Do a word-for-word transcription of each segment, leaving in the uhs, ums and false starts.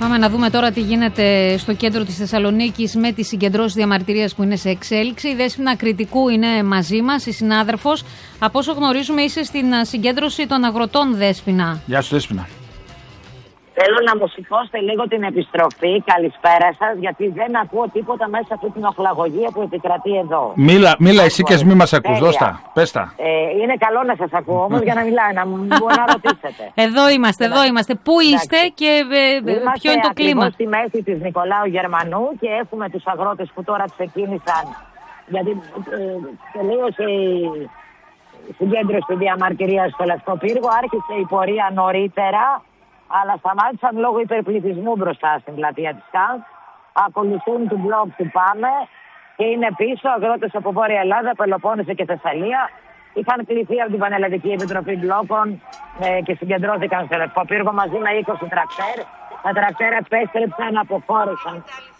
Πάμε να δούμε τώρα τι γίνεται στο κέντρο της Θεσσαλονίκης με τις συγκεντρώσεις διαμαρτυρίας που είναι σε εξέλιξη. Η Δέσποινα Κρητικού είναι μαζί μας, η συνάδελφος. Από όσο γνωρίζουμε είσαι στην συγκέντρωση των αγροτών, Δέσποινα. Γεια σου, Δέσποινα. Θέλω να μου σηκώσετε λίγο την επιστροφή. Καλησπέρα σας, γιατί δεν ακούω τίποτα μέσα σε αυτή την οχλαγωγία που επικρατεί εδώ. Μίλα, μίλα εσύ και μη μας ακούς, δώστα, πες τα. Ε, είναι καλό να σας ακούω όμως για να μιλάω, να μου να ρωτήσετε. Εδώ είμαστε, εδώ είμαστε. Πού είστε και ε, ποιο είναι το κλίμα? Είμαστε στη μέση της Νικολάου Γερμανού και έχουμε τους αγρότες που τώρα ξεκίνησαν, γιατί ε, τελείωσε η συγκέντρωση διαμαρτυρίας στο Λευκό Πύργο, άρχισε η πορεία νωρίτερα, αλλά σταμάτησαν λόγω υπερπληθυσμού μπροστά στην πλατεία της ΚΑΝ. Ακολουθούν του μπλοκ του ΠΑΜΕ και είναι πίσω αγρότες από Βόρεια Ελλάδα, Πελοπόννησο και Θεσσαλία. Είχαν κληθεί από την Πανελλαδική Επιτροπή Μπλόκων ε, και συγκεντρώθηκαν στο Λευκό Πύργο μαζί με είκοσι τρακτέρ. Τα τρακτέρ επέστρεψαν, αποχώρησαν.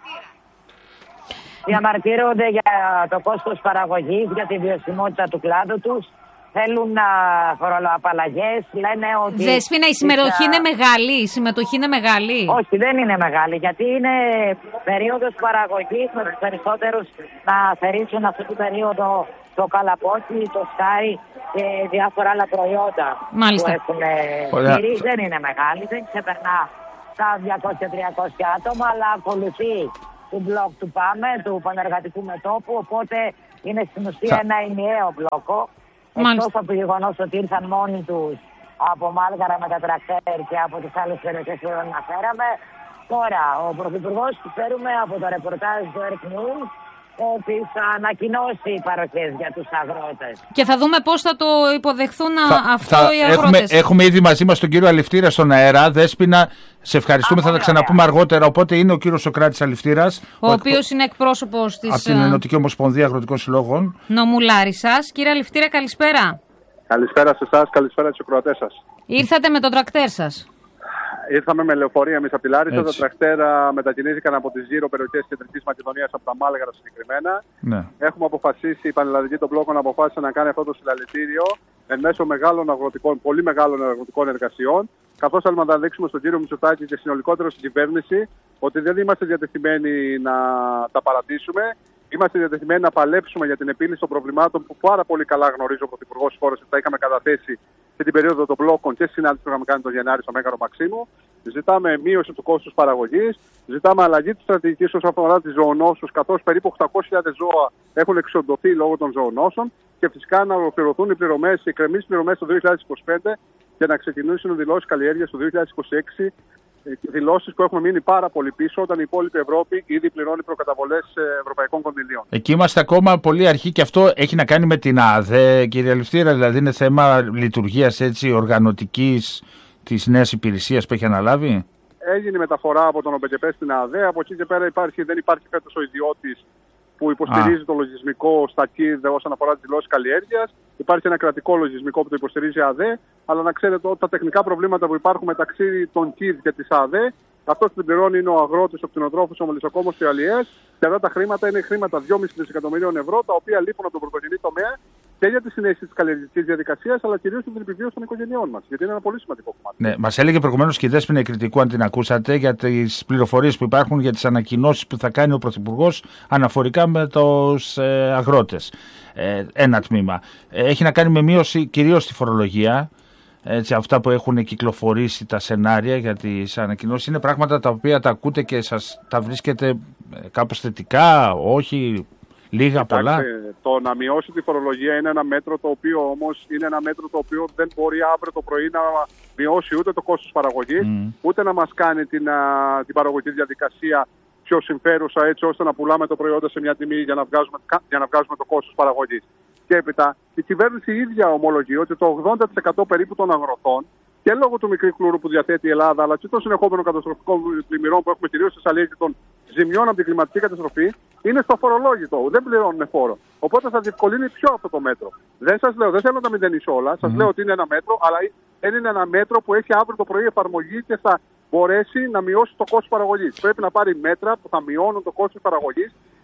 Διαμαρτύρονται για το κόστος παραγωγής, για τη βιωσιμότητα του κλάδου τους. Θέλουν φοροαπαλλαγές, λένε ότι... Δέσποινα, η συμμετοχή είναι μεγάλη, η συμμετοχή είναι μεγάλη. Όχι, δεν είναι μεγάλη, γιατί είναι περίοδος παραγωγής με τους περισσότερους να αφαιρήσουν αυτή την περίοδο το καλαπόκι, το σκάι και διάφορα άλλα προϊόντα. Μάλιστα. Που έχουν γυρί. Δεν είναι μεγάλη, δεν ξεπερνά τα διακόσια με τριακόσια άτομα, αλλά ακολουθεί του μπλοκ του ΠΑΜΕ, του Πανεργατικού Μετώπου, οπότε είναι στην ουσία Θα... ένα ενιαίο μπλόκο. Εκτός από το γεγονός ότι ήρθαν μόνοι τους από Μάλγαρα με τα τρακτέρ και από τις άλλες περιοχές που αναφέραμε. Τώρα, ο Πρωθυπουργός, ξέρουμε από το ρεπορτάζ του Air News, ότι θα ανακοινώσει παροχές για τους αγρότες. Και θα δούμε πώς θα το υποδεχθούν θα, αυτό θα, οι αγρότες. Έχουμε, έχουμε ήδη μαζί μας τον κύριο Αληφτήρα στον αέρα. Δέσποινα, σε ευχαριστούμε, Α, θα τα ξαναπούμε ωραία. αργότερα. Οπότε είναι ο κύριος Σοκράτης Αληφτήρας, ο, ο οποίος είναι εκπρόσωπος της... από την Ενωτική Ομοσπονδία Αγροτικών Συλλόγων. Νομού Λάρισσας. Κύριε Αληφτήρα, καλησπέρα. Καλησπέρα σε εσάς, καλησπέρα στους ακροατές σας. Ήρθατε με το τρακτέρ σας? Ήρθαμε με λεωφορεία εμείς από τη Λάρισα. Τα τρακτέρα μετακινήθηκαν από τις γύρω περιοχές της Κεντρικής Μακεδονίας, από τα Μάλγαρα συγκεκριμένα. Ναι. Έχουμε αποφασίσει, η Πανελλαδική των Μπλόκων αποφάσισε να κάνει αυτό το συλλαλητήριο εν μέσω μεγάλων αγροτικών, πολύ μεγάλων αγροτικών εργασιών. Καθώς θέλουμε να δείξουμε στον κύριο Μητσοτάκη και συνολικότερα στην κυβέρνηση ότι δεν είμαστε διατεθειμένοι να τα παρατήσουμε. Είμαστε διατεθειμένοι να παλέψουμε για την επίλυση των προβλημάτων που πάρα πολύ καλά γνωρίζω ο Πρωθυπουργός της χώρας, ότι τα είχαμε καταθέσει σε την περίοδο των μπλόκων και στη συνάντηση που είχαμε κάνει τον Γενάρη στο Μέγαρο Μαξίμου. Ζητάμε μείωση του κόστους παραγωγής, ζητάμε αλλαγή της στρατηγικής όσον αφορά τις ζωονόσους, καθώς περίπου οκτακόσιες χιλιάδες ζώα έχουν εξοντωθεί λόγω των ζωονόσων, και φυσικά να ολοκληρωθούν οι πληρωμές, οι εκκρεμείς πληρωμές το δύο χιλιάδες είκοσι πέντε και να ξεκινήσουν οι δηλώσεις καλλιέργειας το δύο χιλιάδες είκοσι έξι. Δηλώσεις που έχουμε μείνει πάρα πολύ πίσω, όταν η υπόλοιπη Ευρώπη ήδη πληρώνει προκαταβολές ευρωπαϊκών κονδυλίων. Εκεί είμαστε ακόμα πολύ αρχή και αυτό έχει να κάνει με την ΑΔΕ, κύριε Αληφτήρα, δηλαδή είναι θέμα λειτουργίας έτσι οργανωτικής της νέας υπηρεσίας που έχει αναλάβει. Έγινε μεταφορά από τον ΟΠΕΚΕΠΕ στην ΑΔΕ, από εκεί και πέρα υπάρχει, δεν υπάρχει φέτος ο ιδιώτης που υποστηρίζει Α. το λογισμικό στα ΚΙΔ όσον αφορά τις δηλώσεις καλλιέργειας. Υπάρχει ένα κρατικό λογισμικό που το υποστηρίζει η ΑΔΕ, αλλά να ξέρετε ότι τα τεχνικά προβλήματα που υπάρχουν μεταξύ των ΚΙΔ και της ΑΔΕ, αυτός που την πληρώνει είναι ο αγρότης, ο κτηνοτρόφος, ο μελισσοκόμος και οι αλλιές. Και αυτά τα χρήματα είναι χρήματα δυόμισι δισεκατομμυρίων ευρώ, τα οποία λείπουν από τον πρωτογενή τομέα και για τη συνέχιση της καλλιεργικής διαδικασίας, αλλά κυρίως για την επιβίωση των οικογενειών μας. Γιατί είναι ένα πολύ σημαντικό κομμάτι. Ναι, μας έλεγε προηγουμένως και η Δέσποινα Κρητικού, αν την ακούσατε, για τις πληροφορίες που υπάρχουν για τις ανακοινώσεις που θα κάνει ο Πρωθυπουργός αναφορικά με τους ε, αγρότες. Ε, ένα τμήμα. Ε, έχει να κάνει με μείωση κυρίως στη φορολογία. Έτσι, αυτά που έχουν κυκλοφορήσει τα σενάρια για τις ανακοινώσεις είναι πράγματα τα οποία τα ακούτε και σας τα βρίσκετε κάπως θετικά, όχι, λίγα, Κοιτάξτε, πολλά. Το να μειώσει τη φορολογία είναι ένα μέτρο το οποίο όμως είναι ένα μέτρο το οποίο δεν μπορεί αύριο το πρωί να μειώσει ούτε το κόστος παραγωγής, mm. ούτε να μας κάνει την, α, την παραγωγική διαδικασία πιο συμφέρουσα, έτσι ώστε να πουλάμε το προϊόντα σε μια τιμή για να βγάζουμε, για να βγάζουμε το κόστος παραγωγής. Και έπειτα η κυβέρνηση η ίδια ομολογεί ότι το ογδόντα τοις εκατό περίπου των αγροτών, και λόγω του μικρού κλούρου που διαθέτει η Ελλάδα, αλλά και των συνεχόμενων καταστροφικών πλημμυρών που έχουμε κυρίως στις αλίες και των ζημιών από την κλιματική καταστροφή, είναι στο φορολόγητο. Δεν πληρώνουν φόρο. Οπότε θα διευκολύνει πιο αυτό το μέτρο. Δεν σας λέω, δεν θέλω να τα μηδενίσω όλα. Σας mm. λέω ότι είναι ένα μέτρο, αλλά δεν είναι ένα μέτρο που έχει αύριο το πρωί εφαρμογή και θα μπορέσει να μειώσει το κόστος παραγωγής. Πρέπει να πάρει μέτρα που θα μειώνουν το κόστος παραγωγής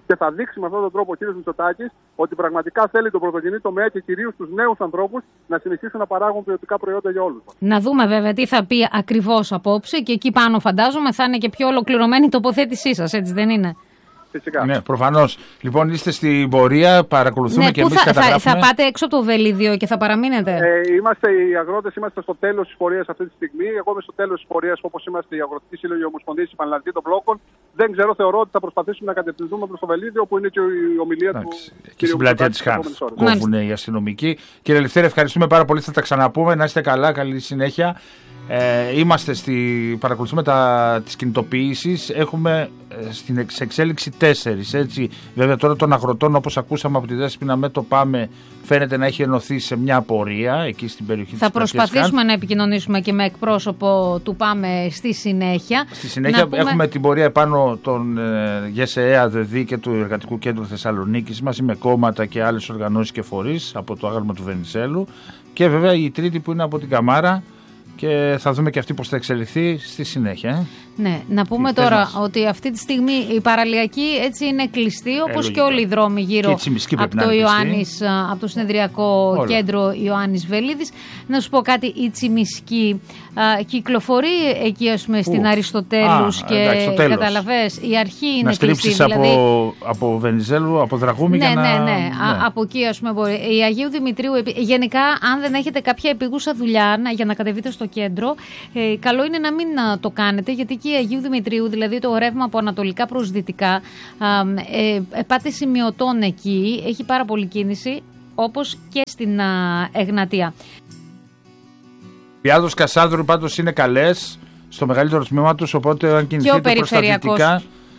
Και θα δείξει με αυτόν τον τρόπο ο κ. Μητσοτάκης ότι πραγματικά θέλει τον πρωτογενή τομέα και κυρίως τους νέους ανθρώπους να συνεχίσουν να παράγουν ποιοτικά προϊόντα για όλους μας. Να δούμε βέβαια τι θα πει ακριβώς απόψε και εκεί πάνω φαντάζομαι θα είναι και πιο ολοκληρωμένη η τοποθέτησή σας, έτσι δεν είναι? Φυσικά. Ναι, προφανώς. Λοιπόν, είστε στην πορεία, παρακολουθούμε ναι, και εμείς θα, καταγράφουμε. Θα, θα πάτε έξω από το βελίδιο και θα παραμείνετε? Ε, είμαστε οι αγρότες, είμαστε στο τέλος της πορείας αυτή τη στιγμή. Εγώ είμαι στο τέλος της πορείας, όπως είμαστε η Αγροτική Σύλλογη Ομοσπονδίας Πανελλαδική των Μπλόκων. Δεν ξέρω, θεωρώ ότι θα προσπαθήσουμε να κατευθυνθούμε προς το βελίδιο, που είναι και η ομιλία Εντάξει, του. Και στην πλατεία της Χάνθ κόβουν οι αστυνομικοί. Κύριε Λευτέρη, ευχαριστούμε πάρα πολύ. Θα τα ξαναπούμε. Να είστε καλά, καλή συνέχεια. Ε, είμαστε στη, παρακολουθούμε τα, τις κινητοποιήσεις. Έχουμε ε, στην σε εξέλιξη τέσσερις, έτσι. Βέβαια τώρα των αγροτών, όπως ακούσαμε από τη Δέσποινα, με το ΠΑΜΕ φαίνεται να έχει ενωθεί σε μια πορεία εκεί στην περιοχή. Θα της προσπαθήσουμε Χάνθ να επικοινωνήσουμε και με εκπρόσωπο του ΠΑΜΕ στη συνέχεια. Στη συνέχεια πούμε... έχουμε την πορεία επάνω των ε, ΓΕΣΕΕ, ΑΔΕΔΗ και του Εργατικού Κέντρου Θεσσαλονίκης, μαζί με κόμματα και άλλες οργανώσεις και φορείς από το άγαλμα του Βενιζέλου. Και βέβαια η τρίτη που είναι από την Καμάρα. Και θα δούμε και αυτή πώς θα εξελιχθεί στη συνέχεια. Ε? Ναι, να πούμε Τι τώρα ότι αυτή τη στιγμή η παραλιακή έτσι είναι κλειστή, όπως ε, και όλοι οι δρόμοι γύρω από το, Ιωάννης, από το συνεδριακό Όλα. κέντρο Ιωάννης Βελίδης. Να σου πω κάτι, η Τσιμισκή α, κυκλοφορεί εκεί, ας πούμε, στην Αριστοτέλους α, και εντάξει, καταλαβες, η αρχή είναι να κλειστή. Δηλαδή... από, από Βενιζέλου, από Δραγούμη ναι, για να... Ναι, ναι, ναι. Από εκεί, ας πούμε, μπορεί. Η Αγίου Δημητρίου, γενικά, αν δεν έχετε κάποια επίγουσα δουλειά για να κατεβείτε στο κέντρο, ε, καλό είναι να μην το κάνετε, γιατί και η Αγίου Δημητρίου, δηλαδή το ρεύμα από ανατολικά προς δυτικά, ε, ε, πάτε σημειωτών εκεί, έχει πάρα πολύ κίνηση, όπως και στην α, Εγνατία. Οι Άδος Κασάνδρου πάντως είναι καλές στο μεγαλύτερο τμήμα τους, οπότε αν κινηθείτε προς τα δυτικά,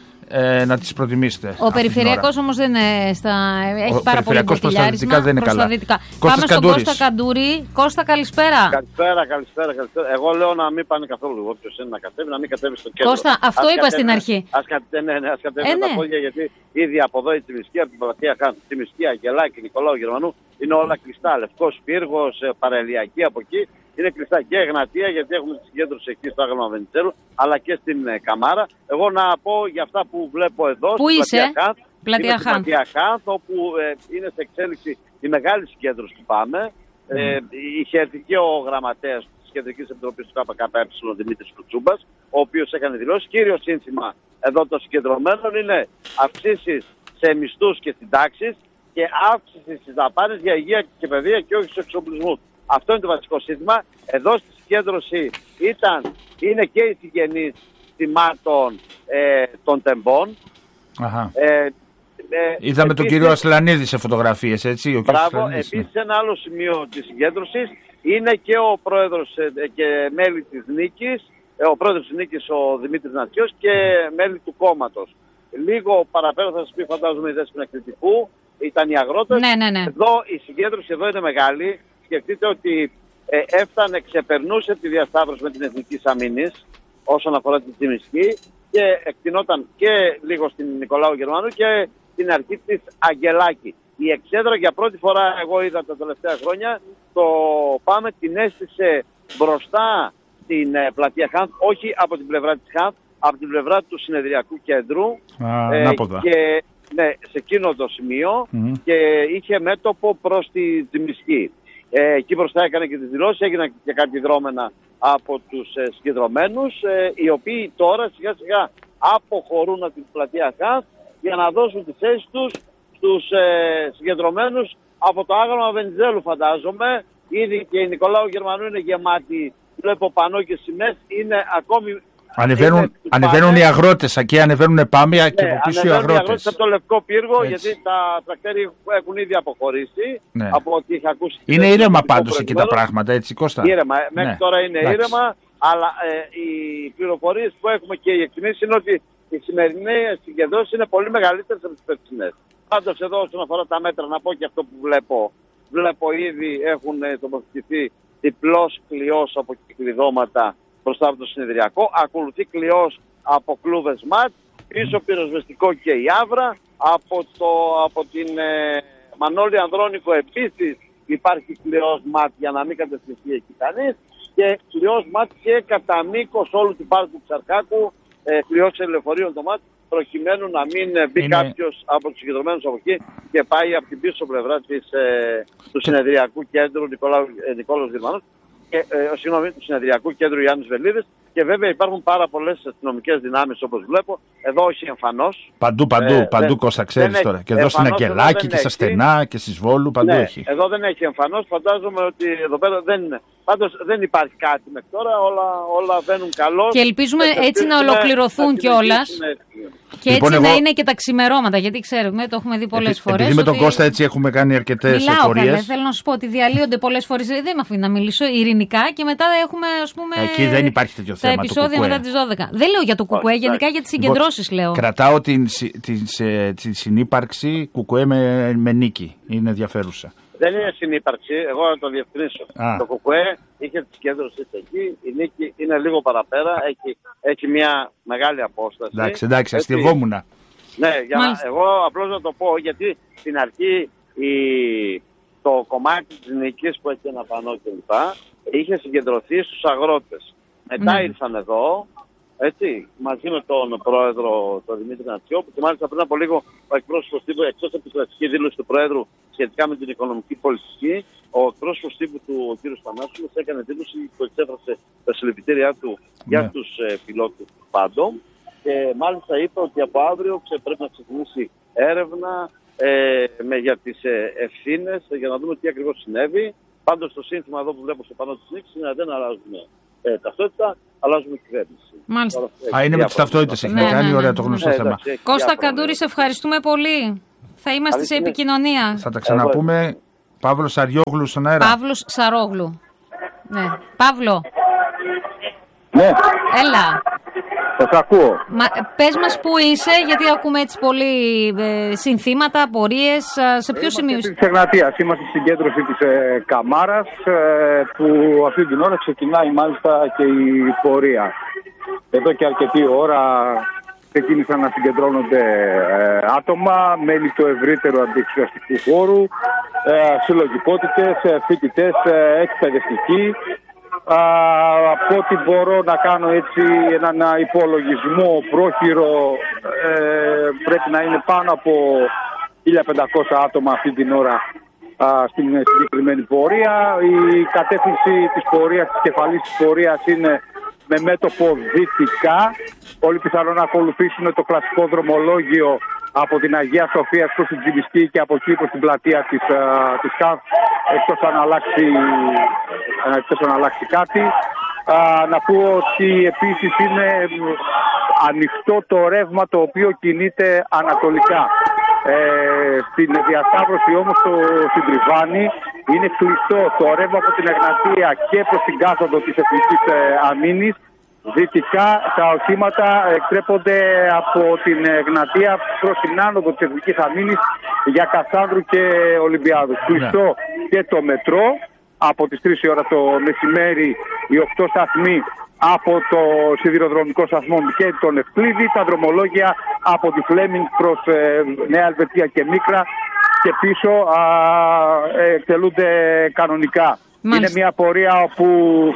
Ε, να τις προτιμήσετε. Ο περιφερειακός όμως δεν είναι στα... έχει ο πάρα πολύ μποτιλιάρισμα. Δεν είναι καλά. Πάμε στον Κώστα Καντούρη. Κώστα, καλησπέρα. Καλησπέρα, καλησπέρα, καλησπέρα. Εγώ λέω να μην πάνε καθόλου. Όποιος είναι να κατέβει, να μην κατέβει στο κέντρο. Κώστα, αυτό ας είπα κατέβει, στην αρχή. Ας κατέβει, ναι, ναι, ας κατέβει ε, ναι. τα πόδια, γιατί ήδη από εδώ η Τσιμισκή, από την πλατεία Χάνθ, Τσιμισκή, Αγγελάκη, Νικολάου Γερμανού, είναι όλα κλειστά. Λευκός Πύργος, Παραλιακή από εκεί. Είναι κλειστά και Εγνατία, γιατί έχουμε τη συγκέντρωση εκεί στο άγαλμα Βενιζέλου, αλλά και στην ε, Καμάρα. Εγώ να πω για αυτά που βλέπω εδώ. Πού είσαι? Πλατεία Χάνθ, όπου ε, είναι σε εξέλιξη η μεγάλη συγκέντρωση του ΠΑΜΕ. Mm. Ε, είχε έρθει και ο γραμματέας της Κεντρικής Επιτροπής του ΚΚΕ, ο Δημήτρης Κουτσούμπας, ο οποίος έκανε δηλώσει. Κύριο σύνθημα εδώ των συγκεντρωμένων είναι αυξήσεις σε μισθούς και συντάξεις και αύξηση στις δαπάνες για υγεία και παιδεία και όχι στους εξοπλισμούς. Αυτό είναι το βασικό σύνθημα. Εδώ στη συγκέντρωση ήταν, είναι και οι συγγενείς θυμάτων ε, των τεμπών. Αχα. Ε, ε, Είδαμε επίσης, τον κύριο Ασλανίδη σε φωτογραφίες, έτσι. Ο μπράβο. Επίσης ναι. Ένα άλλο σημείο της συγκέντρωσης είναι και ο πρόεδρος ε, και μέλη της Νίκης, ε, ο πρόεδρος της Νίκης ο Δημήτρης Νατσιός και μέλη του κόμματος. Λίγο παραπέρα θα σας πει, φαντάζομαι, η Δέσποινα Κρητικού, ήταν οι αγρότες. Ναι, ναι, ναι. Εδώ η συγκέντρωση εδώ είναι μεγάλη. Σκεφτείτε ότι ε, έφτανε, ξεπερνούσε τη διασταύρωση με την Εθνική Αμήνης όσον αφορά την Τσιμισκή και εκτινόταν και λίγο στην Νικολάου Γερμανού και την αρχή της Αγγελάκη. Η εξέδρα για πρώτη φορά, εγώ είδα τα τελευταία χρόνια, το ΠΑΜΕ την έστησε μπροστά στην ε, πλατεία Χάνθ, όχι από την πλευρά της Χάνθ, από την πλευρά του συνεδριακού κέντρου. Α, ε, και, ναι, σε εκείνο το σημείο mm-hmm. και είχε μέτωπο προς τη Τσιμισκή. Ε, εκεί μπροστά έκανε και τις δηλώσεις, έγιναν και κάτι δρόμενα από τους ε, συγκεντρωμένους, ε, οι οποίοι τώρα σιγά σιγά αποχωρούν από την πλατεία Χάνθ για να δώσουν τις θέσεις τους στους ε, συγκεντρωμένους από το άγαλμα Βενιζέλου, φαντάζομαι. Ήδη και η Νικολάου Γερμανού είναι γεμάτη, βλέπω πανό και σημαίες, είναι ακόμη... Ανεβαίνουν, ανεβαίνουν οι αγρότες εκεί, ανεβαίνουν πάμια και ναι, από πίσω οι αγρότες. Οι αγρότες από το Λευκό Πύργο, έτσι. Γιατί τα τρακτέρια έχουν ήδη αποχωρήσει. Ναι. Από ό,τι είχα ακούσει. Είναι ήρεμα πάντως εκεί τα πράγματα, έτσι Κώστα. Ήρεμα, μέχρι ναι. τώρα είναι Λάξι. ήρεμα, αλλά ε, οι πληροφορίες που έχουμε και οι εκτιμήσεις είναι ότι οι σημερινές συγκεντρώσεις είναι πολύ μεγαλύτερες από τις περσινές. Πάντως εδώ όσον αφορά τα μέτρα, να πω και αυτό που βλέπω. Βλέπω ήδη έχουν τοποθετηθεί διπλός κλειός από κυκλειδώματα μπροστά από το συνεδριακό. Ακολουθεί κλειός από κλούβες ΜΑΤ, πίσω πυροσβεστικό και η Άβρα. Από, το, από την ε, Μανώλη Ανδρώνικο επίσης υπάρχει κλειός ΜΑΤ για να μην κατευθυνθεί εκεί κανείς. Και κλειός ΜΑΤ και κατά μήκος όλου του πάρκου του Ψαρκάκου, ε, κλειός ελεφορίων το ΜΑΤ προκειμένου να μην μπει είναι... κάποιος από τους συγκεντρωμένους από εκεί και πάει από την πίσω πλευρά της, ε, του συνεδριακού κέντρου Νικόλαου, ε, Νικόλαος Δήμανος, και, ε, συγγνώμη, του συνεδριακού κέντρου Γιάννης Βελίδης. Και βέβαια υπάρχουν πάρα πολλές αστυνομικές δυνάμεις, όπως βλέπω. Εδώ όχι εμφανώς. Παντού, παντού, ε, παντού, δεν, Κώστα, ξέρεις τώρα. Και εδώ στην Ακελάκη και στα Στενά και στις Βόλου, παντού ναι, έχει. Εδώ δεν έχει εμφανώς. Φαντάζομαι ότι εδώ πέρα δεν είναι. Πάντως δεν υπάρχει κάτι μέχρι τώρα. Όλα, όλα βαίνουν καλώς. Και ελπίζουμε έτσι, έτσι να ολοκληρωθούν κιόλας. Και λοιπόν, έτσι εγώ... να είναι και τα ξημερώματα, γιατί ξέρουμε, το έχουμε δει πολλές φορές. Επειδή με τον ότι... Κώστα έτσι έχουμε κάνει αρκετές πορείες. Μιλάω, θέλω να σου πω ότι διαλύονται πολλές φορές. Δεν με αφήνει να μιλήσω ειρηνικά και μετά έχουμε, ας πούμε. Εκεί δεν υπάρχει τέτοιο θέμα. Τα επεισόδια μετά τις δώδεκα. Δεν λέω για το κουκουέ, γενικά για τις συγκεντρώσεις λέω. Κρατάω την, την, την συνύπαρξη κουκουέ με, με νίκη. Είναι ενδιαφέρουσα. Δεν είναι συνύπαρξη, εγώ να το διευκρινίσω. Α. Το ΚΚΕ είχε τη συγκέντρωση εκεί, η νίκη είναι λίγο παραπέρα, έχει, έχει μια μεγάλη απόσταση. Εντάξει, εντάξει, αστειευόμουνα. Ναι, για να, εγώ απλώς να το πω, γιατί στην αρχή η, το κομμάτι της νίκης που έχει ένα πανό κλπ. Είχε συγκεντρωθεί στους αγρότες. Μετά mm. ήρθαν εδώ, έτσι, μαζί με τον πρόεδρο, τον Δημήτρη Νατσιόπουλο, και μάλιστα πριν από λίγο ο εκπρόσωπος τύπου, εκτός από τη κρατική δήλωση του Προέδρου σχετικά με την οικονομική πολιτική, ο εκπρόσωπος τύπου του, ο κ. Στανάσουλος, έκανε δήλωση που εξέφρασε τα συλληπιτήριά του yeah. για τους ε, πιλότους πάντων. Και μάλιστα είπε ότι από αύριο ξε, πρέπει να ξεκινήσει έρευνα ε, με, για τις ε, ευθύνες, για να δούμε τι ακριβώς συνέβη. Πάντως το σύνθημα εδώ που βλέπω στο πανό της νίκης είναι να δεν αλλάζουμε ε, ταυτότητα, αλλάζουμε κυβέρνηση. Μάλιστα. Α, είναι με τις ταυτότητες, έχει να κάνει, ωραία το γνωστό θέμα. Κώστα Καντούρη, σε ευχαριστούμε πολύ. Θα είμαστε σε επικοινωνία. Θα τα ξαναπούμε. Παύλος Σαριόγλου στον αέρα. Παύλος Σαρόγλου. Ναι. Παύλο. Ναι. Έλα. Σας ακούω. Μα, πες μας πού είσαι, γιατί ακούμε έτσι πολλοί ε, συνθήματα, απορίες. Σε ποιο σημείο είσαι? Της Εγνατίας. Είμαστε στην συγκέντρωση της ε, Καμάρας, ε, που αυτή την ώρα ξεκινάει μάλιστα και η πορεία. Εδώ και αρκετή ώρα ξεκίνησαν να συγκεντρώνονται ε, άτομα, μέλη του ευρύτερου αντιεξουσιαστικού χώρου, ε, συλλογικότητες, ε, φοιτητές, ε, εκπαιδευτικοί. Α, από ό,τι μπορώ να κάνω έτσι έναν υπολογισμό πρόχειρο, ε, πρέπει να είναι πάνω από χίλια πεντακόσια άτομα αυτή την ώρα α, στην συγκεκριμένη πορεία. Η κατεύθυνση της πορείας, της κεφαλής της πορείας είναι με μέτωπο δυτικά. Όλοι πιθανόν να ακολουθήσουν το κλασικό δρομολόγιο από την Αγία Σοφία προς την Τζιμισκή και από εκεί προς την πλατεία της, της ΚΑΒ, εκτός αν αλλάξει, εκτός αν αλλάξει κάτι. Α, να πω ότι επίσης είναι ανοιχτό το ρεύμα το οποίο κινείται ανατολικά. Ε, στην διασταύρωση όμως το Συντριβάνι είναι κλειστό το ρεύμα από την Εγνατία και προς την κάθοδο της Εθνικής ε, Αμήνης. Δυτικά τα οχήματα εκτρέπονται από την Εγνατία προς την άνοδο της Εθνικής Αμήνης για Κασάνδρου και Ολυμπιάδου. Κλειστό yeah. και το μετρό από τις τρεις η ώρα το μεσημέρι, οι οκτώ σταθμοί από το σιδηροδρομικό σταθμό και τον Ευκλήδη, τα δρομολόγια από τη Φλέμινγκ προς ε, Νέα Ελβετία και Μίκρα και πίσω α, ε, εκτελούνται κανονικά. Μάλιστα. Είναι μια πορεία όπου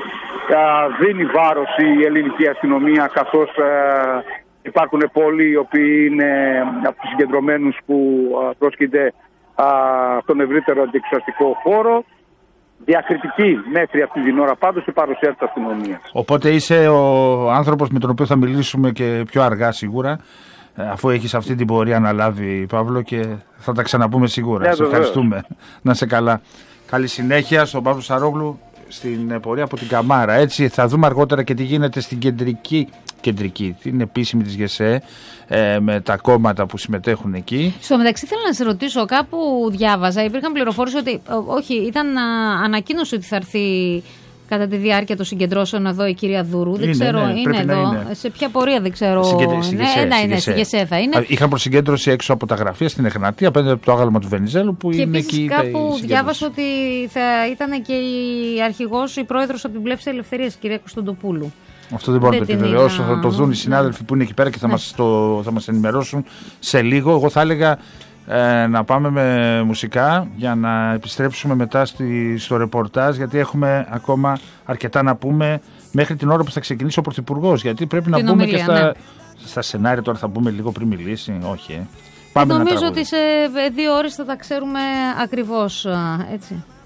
α, δίνει βάρος η ελληνική αστυνομία, καθώς α, υπάρχουν πολλοί οι οποίοι είναι από τους συγκεντρωμένους που α, πρόσκυνται α, στον ευρύτερο αντιεξουσιαστικό χώρο. Διακριτική μέχρι αυτή την ώρα πάντως η παρουσία της αστυνομίας. Οπότε είσαι ο άνθρωπος με τον οποίο θα μιλήσουμε και πιο αργά σίγουρα, αφού έχεις αυτή την πορεία αναλάβει, Παύλο, και θα τα ξαναπούμε σίγουρα. Ναι, σε ευχαριστούμε. Να είσαι καλά. Καλή συνέχεια στον Παύλο Σαρόγλου στην πορεία από την Καμάρα. Έτσι θα δούμε αργότερα και τι γίνεται στην κεντρική, κεντρική την επίσημη της ΓΕΣΕ, ε, με τα κόμματα που συμμετέχουν εκεί. Στο μεταξύ θέλω να σε ρωτήσω, κάπου διάβαζα, υπήρχαν πληροφορίες ότι, όχι, ήταν ανακοίνωση ότι θα έρθει κατά τη διάρκεια των συγκεντρώσεων εδώ η κυρία Δουρού. Δεν είναι, ξέρω, ναι, είναι εδώ. Είναι. Σε ποια πορεία δεν ξέρω. Συγκεντρ... Στη ΓΕΣΕ, ναι, ναι, στη ΓΕΣΕ θα είναι. Είχαν προσυγκέντρωση έξω από τα γραφεία στην Εγνατία, απέναντι από το άγαλμα του Βενιζέλου που και είναι εκεί. Κάπου διάβασα ότι θα ήταν και η αρχηγός, η πρόεδρος από την Πλεύση της Ελευθερίας, η κυρία Κωνσταντοπούλου. Αυτό δεν μπορώ να το επιβεβαιώσω. Θα το δουν οι συνάδελφοι που είναι εκεί πέρα και θα, ναι. μας, το, θα μας ενημερώσουν σε λίγο. Εγώ θα έλεγα ε, να πάμε με μουσικά για να επιστρέψουμε μετά στη, στο ρεπορτάζ, γιατί έχουμε ακόμα αρκετά να πούμε μέχρι την ώρα που θα ξεκινήσει ο Πρωθυπουργός. Γιατί πρέπει να πούμε και στα, ναι. Στα σενάρια τώρα θα μπούμε λίγο πριν μιλήσει, όχι. Ε. Πάμε νομίζω ότι σε δύο ώρες θα τα ξέρουμε ακριβώς, έτσι.